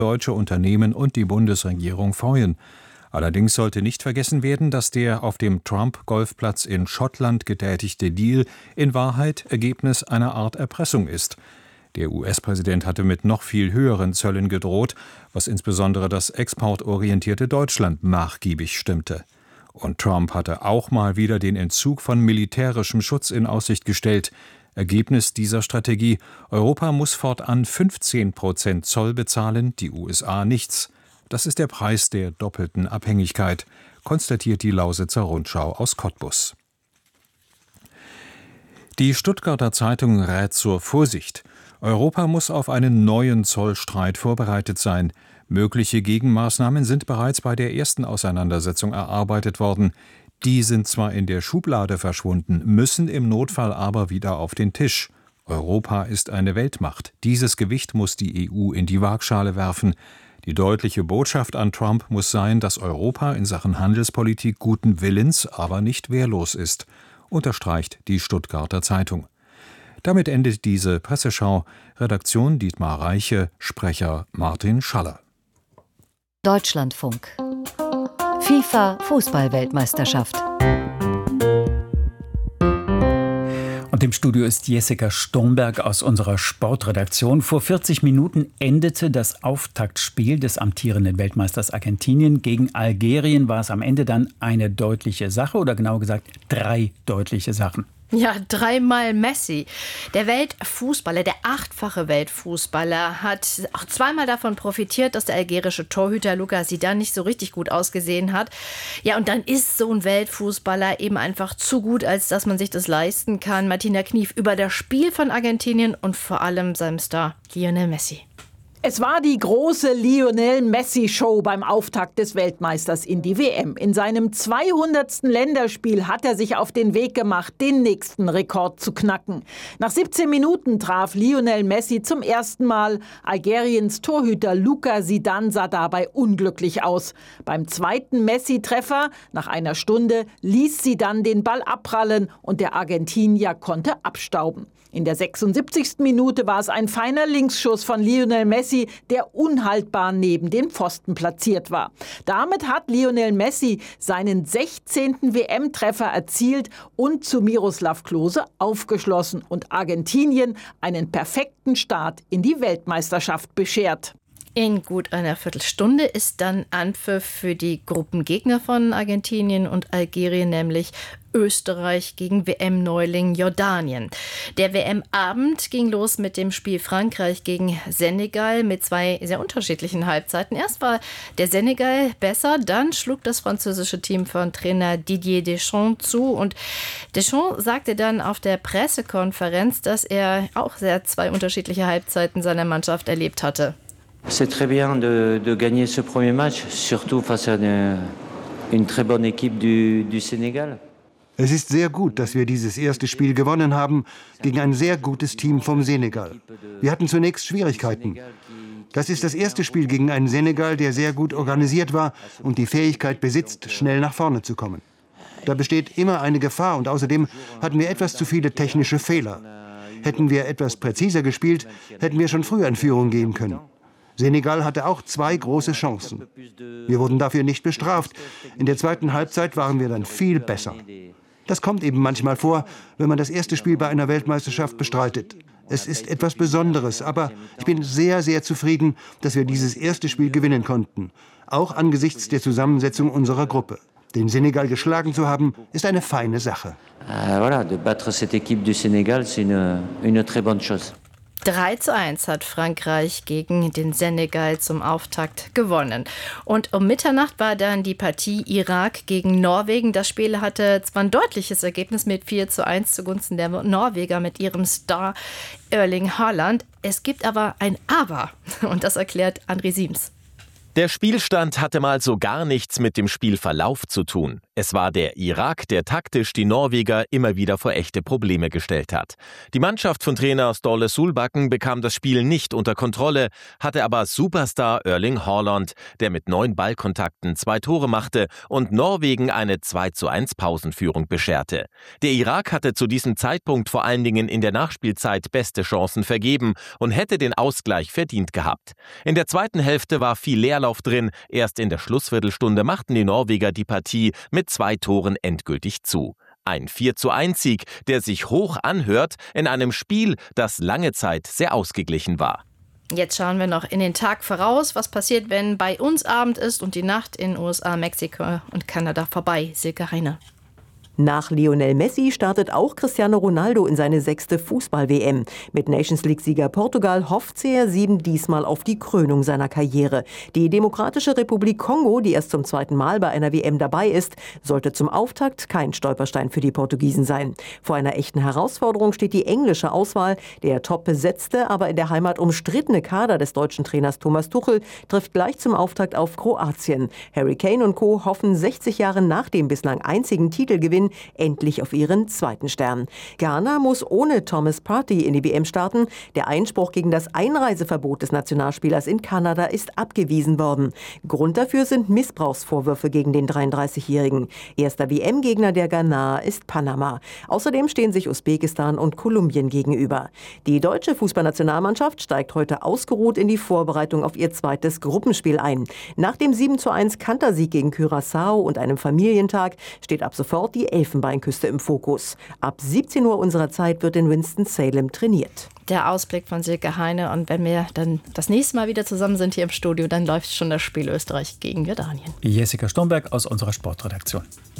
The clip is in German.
deutsche Unternehmen und die Bundesregierung freuen. Allerdings sollte nicht vergessen werden, dass der auf dem Trump-Golfplatz in Schottland getätigte Deal in Wahrheit Ergebnis einer Art Erpressung ist. Der US-Präsident hatte mit noch viel höheren Zöllen gedroht, was insbesondere das exportorientierte Deutschland nachgiebig stimmte. Und Trump hatte auch mal wieder den Entzug von militärischem Schutz in Aussicht gestellt. Ergebnis dieser Strategie: Europa muss fortan 15% Zoll bezahlen, die USA nichts. Das ist der Preis der doppelten Abhängigkeit, konstatiert die Lausitzer Rundschau aus Cottbus. Die Stuttgarter Zeitung rät zur Vorsicht. Europa muss auf einen neuen Zollstreit vorbereitet sein. Mögliche Gegenmaßnahmen sind bereits bei der ersten Auseinandersetzung erarbeitet worden. Die sind zwar in der Schublade verschwunden, müssen im Notfall aber wieder auf den Tisch. Europa ist eine Weltmacht. Dieses Gewicht muss die EU in die Waagschale werfen. Die deutliche Botschaft an Trump muss sein, dass Europa in Sachen Handelspolitik guten Willens, aber nicht wehrlos ist, unterstreicht die Stuttgarter Zeitung. Damit endet diese Presseschau. Redaktion Dietmar Reiche, Sprecher Martin Schaller. Deutschlandfunk. FIFA-Fußball-Weltmeisterschaft. Und im Studio ist Jessica Sturmberg aus unserer Sportredaktion. Vor 40 Minuten endete das Auftaktspiel des amtierenden Weltmeisters Argentinien gegen Algerien. War es am Ende dann eine deutliche Sache oder genauer gesagt 3 deutliche Sachen? Ja, 3-mal Messi. Der Weltfußballer, der 8-fache Weltfußballer, hat auch 2-mal davon profitiert, dass der algerische Torhüter Luka Zidane nicht so richtig gut ausgesehen hat. Ja, und dann ist so ein Weltfußballer eben einfach zu gut, als dass man sich das leisten kann. Martina Knief über das Spiel von Argentinien und vor allem seinem Star Lionel Messi. Es war die große Lionel-Messi-Show beim Auftakt des Weltmeisters in die WM. In seinem 200. Länderspiel hat er sich auf den Weg gemacht, den nächsten Rekord zu knacken. Nach 17 Minuten traf Lionel Messi zum ersten Mal. Algeriens Torhüter Luka Zidane sah dabei unglücklich aus. Beim zweiten Messi-Treffer, nach einer Stunde, ließ Zidane den Ball abprallen und der Argentinier konnte abstauben. In der 76. Minute war es ein feiner Linksschuss von Lionel Messi, der unhaltbar neben den Pfosten platziert war. Damit hat Lionel Messi seinen 16. WM-Treffer erzielt und zu Miroslav Klose aufgeschlossen und Argentinien einen perfekten Start in die Weltmeisterschaft beschert. In gut einer Viertelstunde ist dann Anpfiff für die Gruppengegner von Argentinien und Algerien, nämlich Österreich gegen WM-Neuling Jordanien. Der WM-Abend ging los mit dem Spiel Frankreich gegen Senegal mit 2 sehr unterschiedlichen Halbzeiten. Erst war der Senegal besser, dann schlug das französische Team von Trainer Didier Deschamps zu. Und Deschamps sagte dann auf der Pressekonferenz, dass er auch sehr 2 unterschiedliche Halbzeiten seiner Mannschaft erlebt hatte. C'est très bien de gagner ce premier match, surtout face à une très bonne équipe du Sénégal. Es ist sehr gut, dass wir dieses erste Spiel gewonnen haben gegen ein sehr gutes Team vom Senegal. Wir hatten zunächst Schwierigkeiten. Das ist das erste Spiel gegen einen Senegal, der sehr gut organisiert war und die Fähigkeit besitzt, schnell nach vorne zu kommen. Da besteht immer eine Gefahr und außerdem hatten wir etwas zu viele technische Fehler. Hätten wir etwas präziser gespielt, hätten wir schon früher in Führung gehen können. Senegal hatte auch 2 große Chancen. Wir wurden dafür nicht bestraft. In der zweiten Halbzeit waren wir dann viel besser. Das kommt eben manchmal vor, wenn man das erste Spiel bei einer Weltmeisterschaft bestreitet. Es ist etwas Besonderes, aber ich bin sehr, sehr zufrieden, dass wir dieses erste Spiel gewinnen konnten. Auch angesichts der Zusammensetzung unserer Gruppe. Den Senegal geschlagen zu haben, ist eine feine Sache. Voilà, de battre cette équipe du Sénégal, c'est une très bonne chose. 3:1 hat Frankreich gegen den Senegal zum Auftakt gewonnen. Und um Mitternacht war dann die Partie Irak gegen Norwegen. Das Spiel hatte zwar ein deutliches Ergebnis mit 4:1 zugunsten der Norweger mit ihrem Star Erling Haaland. Es gibt aber ein Aber und das erklärt André Siems. Der Spielstand hatte mal so gar nichts mit dem Spielverlauf zu tun. Es war der Irak, der taktisch die Norweger immer wieder vor echte Probleme gestellt hat. Die Mannschaft von Trainer Ståle Solbakken bekam das Spiel nicht unter Kontrolle, hatte aber Superstar Erling Haaland, der mit 9 Ballkontakten 2 Tore machte und Norwegen eine 2:1 Pausenführung bescherte. Der Irak hatte zu diesem Zeitpunkt vor allen Dingen in der Nachspielzeit beste Chancen vergeben und hätte den Ausgleich verdient gehabt. In der zweiten Hälfte war viel Leerlauf drin. Erst in der Schlussviertelstunde machten die Norweger die Partie mit 2 Toren endgültig zu. Ein 4:1 Sieg, der sich hoch anhört in einem Spiel, das lange Zeit sehr ausgeglichen war. Jetzt schauen wir noch in den Tag voraus. Was passiert, wenn bei uns Abend ist und die Nacht in USA, Mexiko und Kanada vorbei? Silke Heine. Nach Lionel Messi startet auch Cristiano Ronaldo in seine 6. Fußball-WM. Mit Nations-League-Sieger Portugal hofft CR7 diesmal auf die Krönung seiner Karriere. Die Demokratische Republik Kongo, die erst zum 2. Mal bei einer WM dabei ist, sollte zum Auftakt kein Stolperstein für die Portugiesen sein. Vor einer echten Herausforderung steht die englische Auswahl. Der top besetzte, aber in der Heimat umstrittene Kader des deutschen Trainers Thomas Tuchel trifft gleich zum Auftakt auf Kroatien. Harry Kane und Co. hoffen 60 Jahre nach dem bislang einzigen Titelgewinn endlich auf ihren 2. Stern. Ghana muss ohne Thomas Partey in die WM starten. Der Einspruch gegen das Einreiseverbot des Nationalspielers in Kanada ist abgewiesen worden. Grund dafür sind Missbrauchsvorwürfe gegen den 33-Jährigen. Erster WM-Gegner der Ghanaer ist Panama. Außerdem stehen sich Usbekistan und Kolumbien gegenüber. Die deutsche Fußballnationalmannschaft steigt heute ausgeruht in die Vorbereitung auf ihr zweites Gruppenspiel ein. Nach dem 7:1 Kantersieg gegen Curaçao und einem Familientag steht ab sofort die Elfenbeinküste im Fokus. Ab 17 Uhr unserer Zeit wird in Winston-Salem trainiert. Der Ausblick von Silke Heine. Und wenn wir dann das nächste Mal wieder zusammen sind hier im Studio, dann läuft schon das Spiel Österreich gegen Jordanien. Jessica Stomberg aus unserer Sportredaktion.